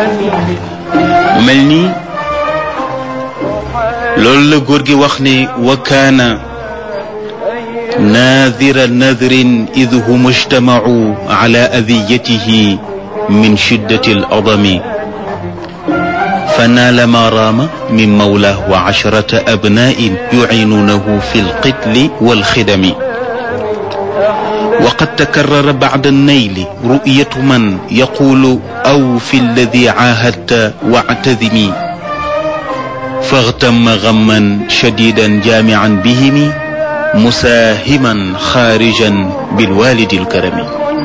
mu mel ni loolu la góor gi wax ne wa kaana naadira nadrin id hum ijtamacuu ala adiyatihi min shiddati al adami فنال ما رام من مولاه وعشرة أبناء يعينونه في القتل والخدم وقد تكرر بعد النيل رؤية من يقول أوفي الذي عاهدت واعتذمي فاغتم غما شديدا جامعا بهم مساهما خارجا بالوالد الكرم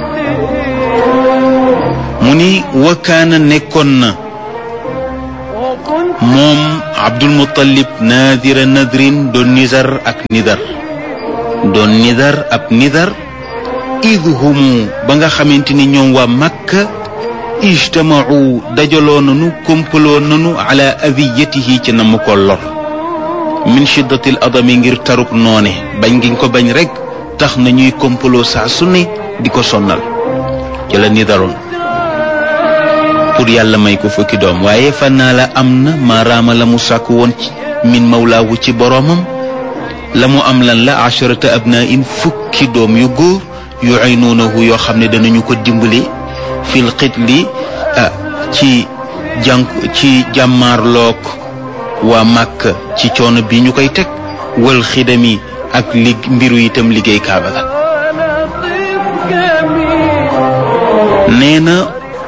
مني وكان نكن moom Abdul Muttalib naadira nadrin doon nizar ak nidar doon nidar ab nidar idhumu ba nga xamante ni ñoom waa Makka ijtamau dajaloo nanu kompaloo nanu ala adiyatihi ci na mu ko lor min shiddatil adami ngir taruk noone bañ ngiñ ko bañ rek tax na ñuy kompaloo saa su ne di ko sonnal ci la nidaroon pour yàlla may ko fukki doom waaye fannaa la am na maaraama la mu sàkk woon ci min mawlaawu ci boroomam la mu am lan la asharata abnain fukki doom yu góor yu aynuunahu yoo xam ne danañu ko dimbali fil xitli ci jàmmaarloog waa Màkka ci coono bi ñu koy teg wal xidami ak mbiru itam liggéey kaaba ga nee na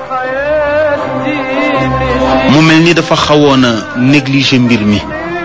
mu mel ni dafa xawoon a négligé mbir mi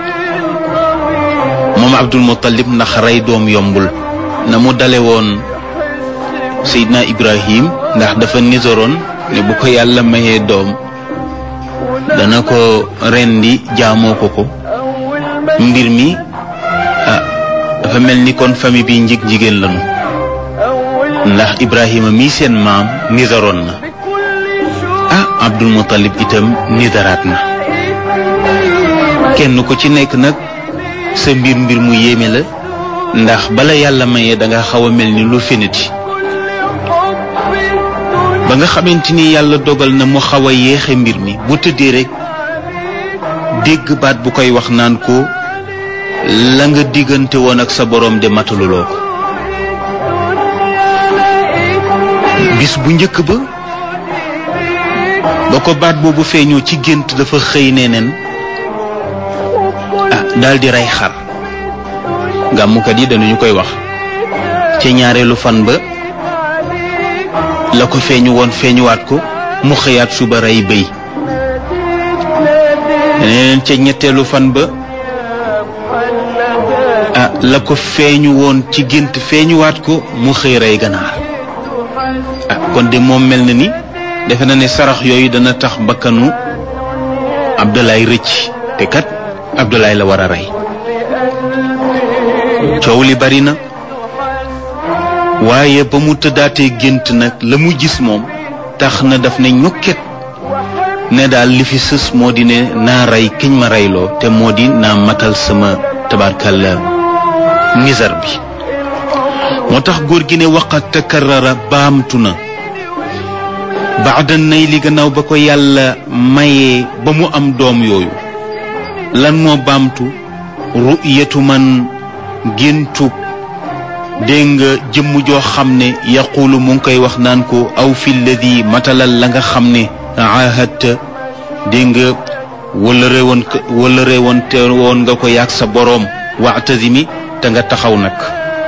moom Abdul Muttalib ndax rey doom yombul na mu dale woon Seydina Ibrahim ndax dafa nisaroon ne bu ko yàlla mayee doom dana ko rendi jaamoo ko mbir mi dafa mel ni kon famille bi njig-njigéen lanu ndax Ibrahima mii seen maam nisaroon na Abdul Muttalib itam nidaraat na kenn ko ci nekk nag sa mbir mu yéeme la ndax bala yàlla mayee danga xaw a mel ni lu feniti ba nga xamante ni yàlla dogal na mu xaw a yéexe mbir mi bu tëddee rek dégg baat bu koy wax naan ko la nga diggante woon ak sa boroom de mataluloo ko bis bu njëkk ba ko baat boobu feeñoo ci gént dafa xëy neneen daldi rey xar gàmmukat yi dañu koy wax ci ñaareelu fan ba la ko feeñu woon feeñuwaat ko mu xëyaat suba rey bëy neneen ca ñetteelu fan ba la ko feeñu woon ci gént feeñuwaat ko mu xëy rey ganaar kon de moom mel na ni defe na ne sarax yooyu dana tax bakkanu Abdoulaye rëcc te kat Abdoulaye la war a rey coow li bari na waaye ba mu tëddaatee gént nag la mu gis moom tax na daf ne ñokket ne daal li fi sës moo di ne naa rey kiñ ma reyloo te moo di naa matal sama tabarkalla nizar bi moo tax góor gi ne waqat takarrara baamtu na baada nay li gannaaw ba ko yàlla mayee ba mu am doom yooyu lan moo baamtu ru'yatu man géntug dégg nga jëmm joo xam ne yaqulu mu ngi koy wax naan ko aw fi lladi matalal la nga xam ne ahadta dégg nga wala réewoon te woon nga ko yaag sa boroom wa'tazimi te nga taxaw nag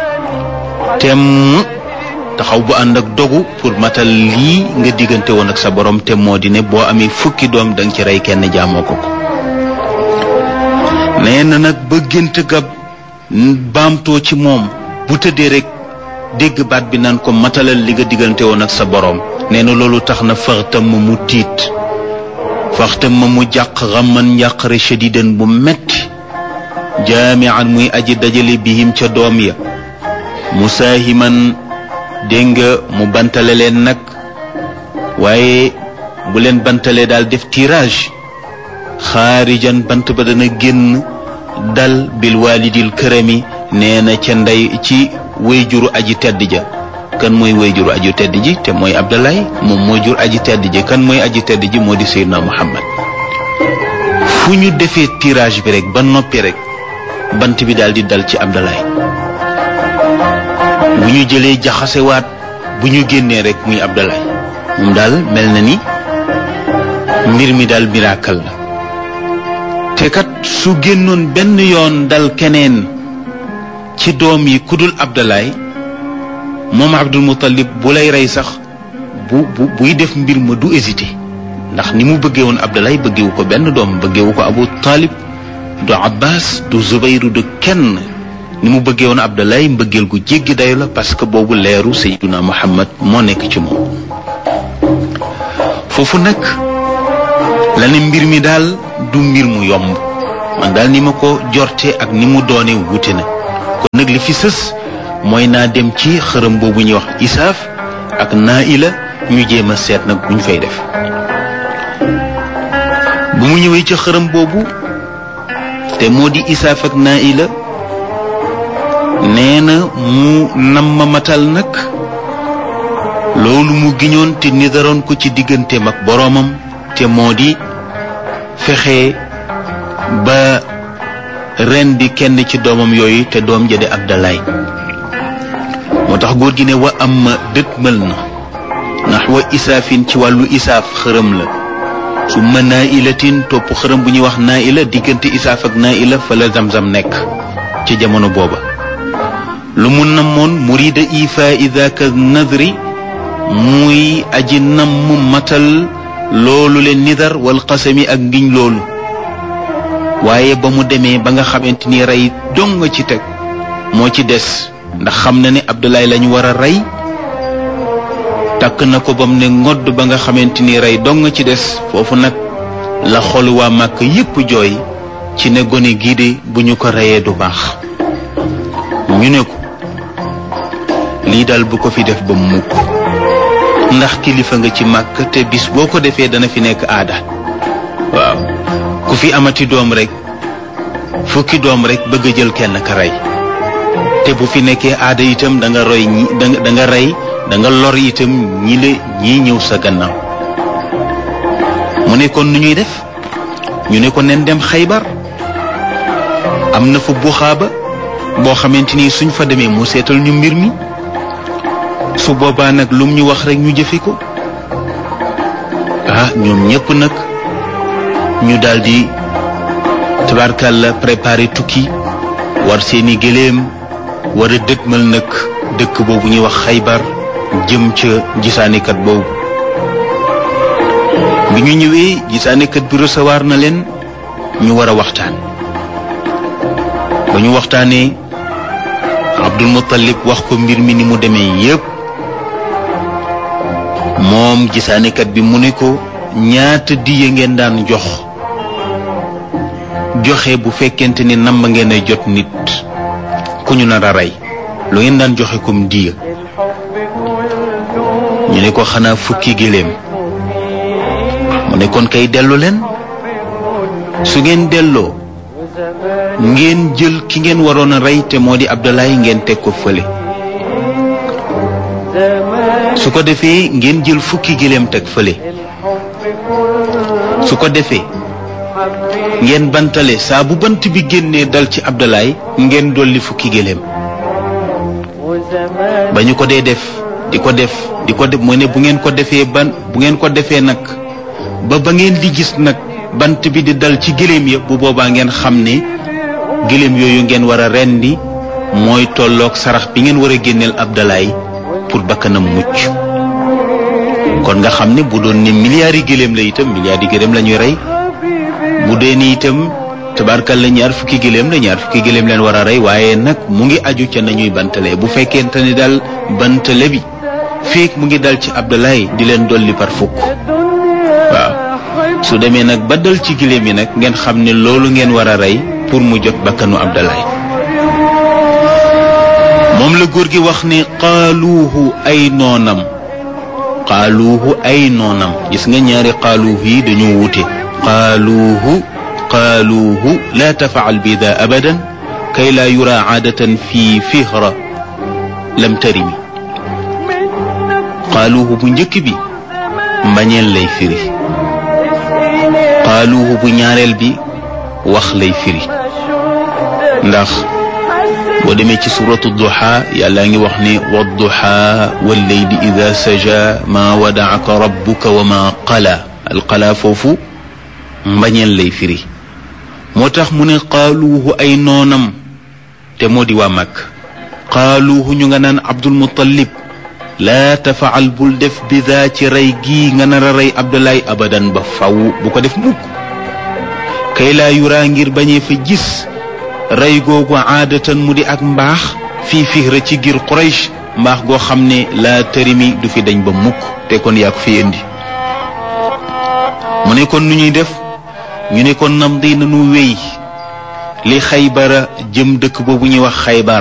tem taxaw bu ànd ak dogu pour matal lii nga diggante woon ak sa borom te moo di ne boo amee fukki doom danga ci rey kenn jaamoo ko nee na nag ba gént ga baamtoo ci moom bu tëddee rek dégg baat bi naan ko matalal li nga diggante woon ak sa borom nee na loolu tax na faxtam ma mu tiit faxtam ma mu jàq xamman njàqare shadidan bu metti jaamian muy aji dajale bihim ca doom ya musaahiman dégg nga mu bantale leen nag waaye bu leen bantalee daal def tirage xaarijan bant ba dana génn dal bil walidil kërami nee na ca ndey ci wayjuru aji tedd ja kan mooy wayjuru aju tedd ji te mooy Abdoulaye moom moo jur aji tedd ji kan mooy aji tedd ji moo di Seydina Muhammad fu ñu defee tirage bi rek ba noppi rek bant bi daal di dal ci Abdoulaye bu ñu jëlee jaxasewaat bu ñu génnee rek muy Abdoulaye moom daal mel na ni mbir mi daal miracle la te kat su génnoon benn yoon dal keneen ci doom yi kudul Abdoulaye moom Abdul Muttalib bu lay rey sax buy def mbir ma du hésité ndax ni mu bëggee woon Abdoulaye bëggewu ko benn doom bëggewu ko Abu Talib du Abbas du Zubayru du kenn ni mu bëggee woon Abdoulaye mbëggeel gu jéggi dayo la parce que boobu leeru Sayyiduna Muhammad moo nekk ci moom foofu nag la ne mbir mi daal du mbir mu yomb man daal ni ma ko jorte ak ni mu doone wute na kon nag li fi sës mooy naa dem ci xërëm boobu ñuy wax Isaaf ak Naila ñu jéem a seet nag bu ñu fay def bu mu ñëwee ci xërëm boobu te moo di Isaaf ak Naila nee na mu namma matal nag loolu mu giñoon te nidaroon ko ci digganteem ak boroomam te moo di fexe ba ren di kenn ci doomam yooyu te doom ja di Abdoulaye moo tax góor gi ne wa am dëtmal na ndax wa isaafin ci wàllu isaaf xërëm la su ma Nailatin topp xërëm bu ñuy wax Naila diggante isaaf ak Naila fa la Zamzam nekk ci jamono booba lu mu namoon murida ifa idaka nadri muy aji namm matal loolu leen nidar wal qasami ak ngiñ loolu waaye ba mu demee ba nga xamante ni rey dong nga ci teg moo ci des ndax xam na ne Abdoulaye lañu war a rey takk na ko ba mu ne ngodd ba nga xamante ni rey dong nga ci des foofu nag la xol waa Màkk yépp jooy ci ne gone gii de bu ñu ko reyee du baax ñu ne ko lii daal bu ko fi def ba mukk ndax kilifa nga ci Màkk te bis boo ko defee dana fi nekk aada waaw ku fi amati doom rek fukki doom rek bëgg a jël kenn ka rey te bu fi nekkee aada itam da nga roy da nga rey da nga lor itam ñii ñëw sa gannaaw mu ne kon nu ñuy def ñu ne ko nen dem Xaybar am na fa buxaaba boo xamante ni suñ fa demee mu seetal ñu mbir mi su boobaa nag lum ñu wax rek ñu jëfe ko ñoom ñépp nag ñu daldi tabarkàlla préparé tukki war seeni gëléem war a dëgmal nag dëkk boobu ñuy wax Xaybar jëm ca gisaanekat boobu bi ñu ñëwee gisaanekat bi recevoir na leen ñu war a waxtaan ba ñu waxtaanee Abdul Muttalib wax ko mbir mi ni mu demee yépp moom gisaanekat bi mu ne ko ñaata diye ngeen daan joxe bu fekkente ni namm ngeen a jot nit ku ñu nar a rey lu ngeen daan joxe comme diya ñu ne ko xanaa fukki géléem mu ne kon kay dellu leen su ngeen delloo ngeen jël ki ngeen waroon a rey te moo di Abdoulaye ngeen teg ko fële su ko defee ngeen jël fukki géléem teg fële su ko defee ngeen bantale saa bu bant bi génnee dal ci Abdoulaye ngeen dolli fukki géléem ba ñu ko dee def di ko def mooy ne bu ngeen ko defee nag ba ngeen di gis nag bant bi di dal ci géléem ya bu boobaa ngeen xam ne géléem yooyu ngeen war a rendi mooy tolloog sarax bi ngeen war a génneel Abdoulaye pour bakkanam mucc kon nga xam ne bu doon ne milliards yi géléem la itam milliards yi géléem la ñuy rey bu dee ni itam tabarkal la ñaar fukki géléem leen war a rey waaye nag mu ngi aju ca nañuy bantale bu fekkente ni daal bantale bi feek mu ngi dal ci Abdoulaye di leen dolli par fukk waaw su demee nag ba dal ci géléem yi nag ngeen xam ne loolu ngeen war a rey pour mu jot bakkanu Abdoulaye moom la góor gi wax ne qaaluuhu ay noonam gis nga ñaari qaaluuhu yi dañu wute qaaluuhu laa tafaal bi daa abadan kay laa yura aadatan fi fihra lam tarimi qaaluuhu bu njëkk bi mbañeel lay firi qaaluuhu bu ñaareel bi wax lay firi ndax boo demee ci suratu duha yàlla ngi wax ne wadduha wallayli ida saja ma wadaaka rabbuka wa ma qala alqala foofu mbañeel lay firi moo tax mu ne qaaluuhu ay noonam te moo di waa Makka qaaluuhu ñu nga naan Abdul Muttalib laa tafaal bul def bidaa ci rey gii nga nar a rey Abdoulaye abadan ba faw bu ko def mukk kay laa yuraa ngir bañee fa gis rey googu aadatan mu di ak mbaax fii fihra ci giir Quraysh mbaax goo xam ne laa tërimi du fi dañ ba mukk te kon yaa ko fi indi mu ne kon nu ñuy def ñu ne kon nam di nanu wéy li Xaybara jëm dëkk boobu ñuy wax Xaybar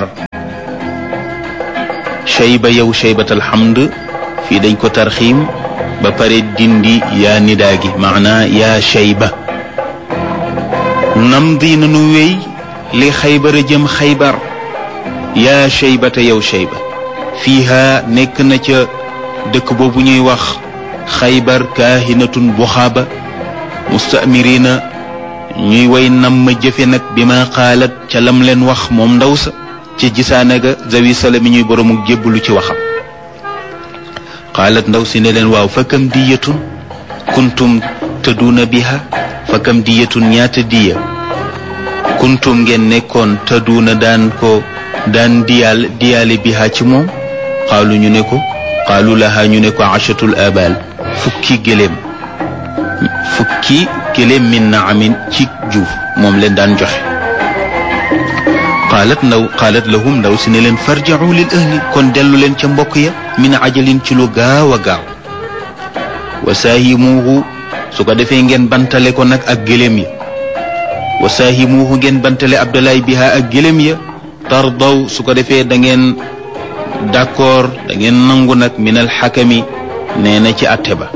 Shayba yow Shaybatal Hamd fii dañ ko tarxiim ba pare dindi yaa nidaa gi maanaa yaa Shayba nam di nanu wéy li Xaybara jëm Xaybar yaa Shaybata yow Shayba fiiha nekk na ca dëkk boobu ñuy wax Xaybar kaahinatun buxaaba mustamirina ñuy way nam ma jëfe nag bi ma xaalat ca lam leen wax moom ndaw sa ci gisaane ga zawi salami ñuy boroomu jébbalu ci waxam xaalat ndaw si ne leen waaw fa kam diyatun kuntum tëdduuna biha fa kam diyatun ñaata diya kuntum ngeen nekkoon tëdduuna daan diyaale biha ci moom xaalu ñu ne ko xaalu laha ñu ne ko ashatul abal fukki gëléem min naamin ci juuf moom leen daan joxe qaalat lahum ndaw si ne leen farji'u lil ahli kon dellu leen ca mbokk ya min ajalin ci lu gaaw a gaaw wa saahimuuhu su ko defee ngeen bantale ko nag ak gëléem ya wa saahimuuhu ngeen bantale Abdoulaye biha ak gëléem ya tardaw su ko defee da ngeen d'accord da ngeen nangu nag min al xakami nee na ci atte ba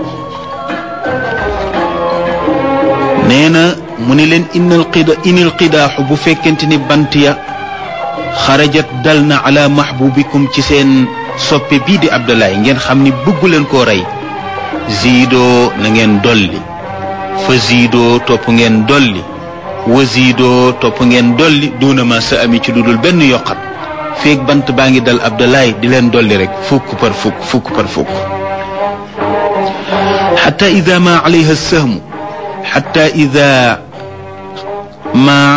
nee na mu ni leen inil qidaaxu bu fekkente ni bant ya xarajat dal na ala mahbubikum ci seen soppe bii di Abdoulaye ngeen xam ni bëggu leen koo rey ziidoo na ngeen dolli fa ziidoo topp ngeen dolli wa ziidoo topp ngeen dolli duuna ma sa ami ci dudul benn yokkat feeg bant baa ngi dal Abdoulaye di leen dolli rek fukk par fukk xatta ida ma alayha sahmu xatta ida ma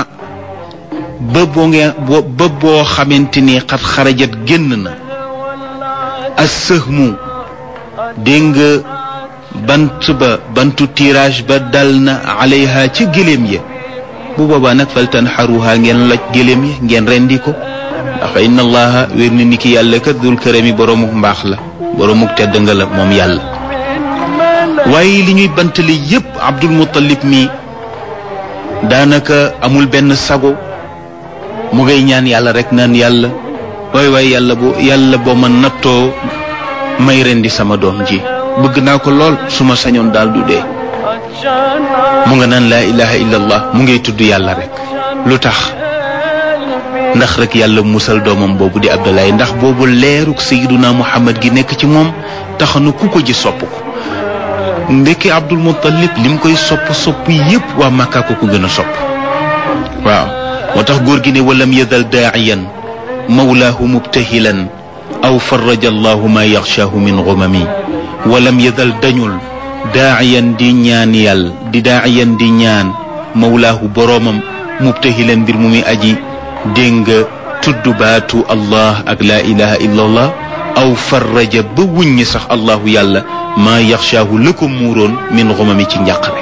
ba boo xamante ni xat xarajat génn na as-sahmu dégg nga bantu tirage ba dal na alayha ca gëléem ya bu boobaa nag faltan xaruha ngeen loj gëléem ya ngeen rendi ko ndax inna allaha wér na ni ki yàlla kat dul kërami boroomuk mbaax la boroomuk tedd nga la moom yàlla waaye li ñuy bantale yépp Abdul Muttalib mi daanaka amul benn sago mu ngay ñaan yàlla rek naan yàlla waay yàlla boo ma nattoo may rendi sama doom ji bëgg naa ko lool su ma sañoon daal du dee mu nga naan laa ilaha illallah mu ngay tudd yàlla rek lu tax ndax rek yàlla musal doomam boobu di Abdoulaye ndax boobu leeruk Sayyiduna Muhammad gi nekk ci moom taxanu ku ko ji sopp ko ndekki Abdul Muttalib lim koy sopp yépp waa Makka ko gën a sopp waaw moo tax góor gi ne walam yazal daa'iyan mawlaahu mubtahilan aw farraja allahu ma yaxshaahu min gumami walam yazal dañul daa'iyan di ñaan mawlaahu boroomam mubtahilan mbir mu muy aji dégg nga tudd baatu allah ak laa ilaha illa allah aw farraja ba wuññi sax allahu yàlla maa yaxshaahu la ko muuroon min xumami ci njàqare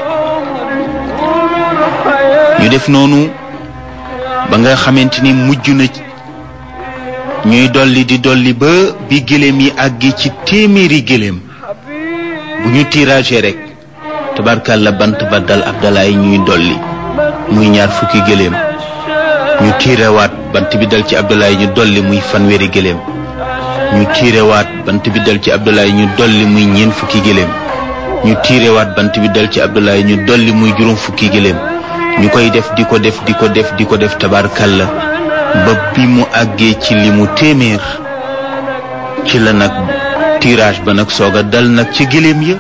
ñu def noonu ba nga xamante ni mujj na ñuy dolli ba bi gëléem yi àggi ci téeméeri gëléem bu ñu tirage rek tabarkàlla bant ba dal Abdoulaye ñuy dolli muy ñaar fukki gëléem ñu tiirewaat bant bi dal ci Abdoulaye ñu dolli muy fanweeri gëléem ñu tiirewaat bant bi dal ci Abdoulaye ñu dolli muy ñeent fukki gëléem ñu tiirewaat bant bi dal ci Abdoulaye ñu dolli muy juróom fukki gëléem ñu koy def di ko def tabarkalla ba bi mu àggee ci li mu téeméer ci la nag tirage ba nag soog a dal nag ci gëléem ya.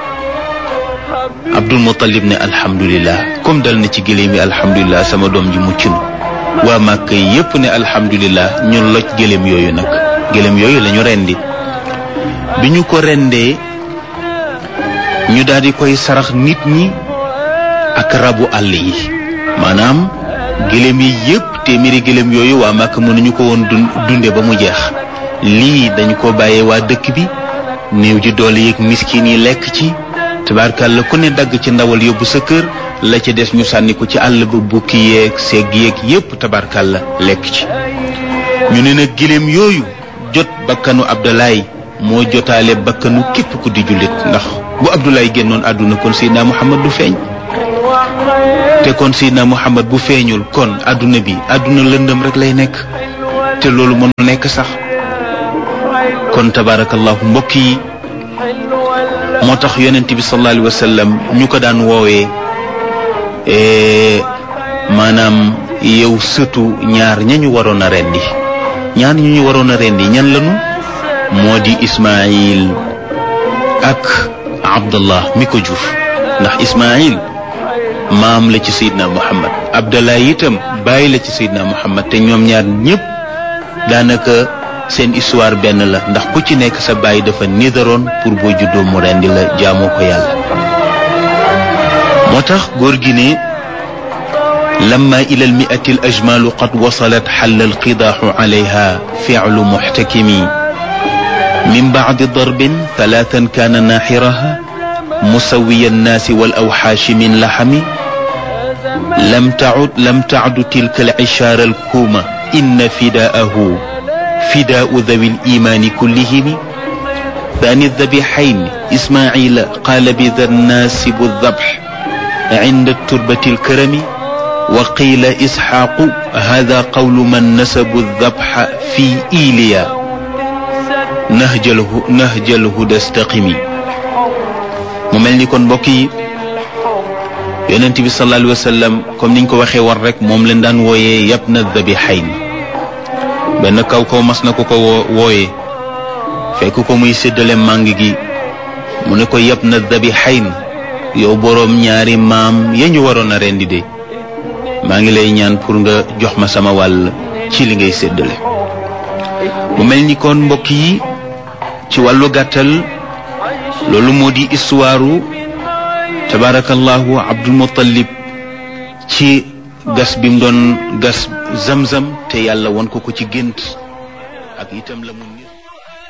Abdul Muttalib ne alhamdulillah comme dal na ci gëléem yi alhamdulillah sama doom ji mucc na. waa Màkka yépp ne alhamdulillah ñu loj gëléem yooyu nag gëléem yooyu lañu rendi bi ñu ko rendee ñu daal di koy sarax nit ñi ak rabu àll yi maanaam gëléem yi yépp téeméeri gëléem yooyu waa Màkka mënuñu ko woon dunde ba mu jeex lii dañu ko bàyyee waa dëkk bi néew ji doole yeeg miskin yi lekk ci tabaarkàlla ku ne dagg ci ndawal yóbbu sa kër la ca des ñu sànni ko ci àll ba bukki yeeg segg yeeg yépp tabaarkàlla lekk ci ñu ne nag gëléem yooyu jot bakkanu Abdoulaye moo jotaale bakkanu képp ku di jullit ndax bu Abdoulaye génnoon àdduna kon Seydina Muhammad du feeñ te kon Seydina Muhammad bu feeñul kon àdduna bi àdduna lëndëm rek lay nekk te loolu mënul nekk sax kon tabaarakallahu mbokk yi moo tax yonent bi sallallahu alayhi wa sallam ñu ko daan woowee maanaam yow sëtu ñaar ñañu waroon a rendi ñaar ñu waroon a rendi ñan lañu moo di Ismaïl ak Abdallah mi ko jur ndax Ismaïl maam la ci Seydina Muhammad Abdallah itam bàyyi la ci Seydina Muhammad te ñoom ñaar ñëpp daanaka seen histoire benn la ndax ku ci nekk sa bàyyi dafa nidaroon pour boo juddoo mu rendi la jaamoo ko yàlla moo tax góor gi ne lamma ila al mi'ati al ajmalu qad wasalat xalla al qidaaxu alayha fi'lu muxtakimi min bacdi darbin talaatan kaana naaxiraha musawiya annaasi wal awxaashi min laxami lam tacdu tilka al cishaara al kuuma inna fidaahu fidaau dawi al iimaani kullihimi ثاني الذبيحين إسماعيل قال بذا الناسب الذبح عند التربة الكرم وقيل إسحاق هذا قول من نسب الذبح في إيليا نهج الهدى استقمي mu mel ni kon mbokk yi yonent bi sallallahu alayhi wa sallam comme niñ ko waxee war rek moom leen daan wooyee yabna dhabihayn benn kaw mas na ko wooyee fekk ko muy séddale màng gi mu ne ko yabna dhabihayn yow boroom ñaari maam ya ñu waroon a rendi de maa ngi lay ñaan pour nga jox ma sama wàll ci li ngay séddale mu mel ni kon mbokk yi ci wàllu gàttal loolu moo di histoire tabarakallahu Abdul Muttalib ci gas bi mu doon gas Zamzam te yàlla won ko ci gént ak itam la mu